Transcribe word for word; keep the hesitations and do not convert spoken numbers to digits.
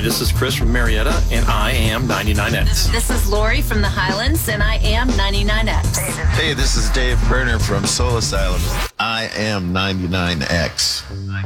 this is Chris from Marietta, and I am ninety-nine X. This is Lori from the Highlands, and I am ninety-nine X. Hey, this is Dave Berner from Soul Asylum. I am ninety-nine X.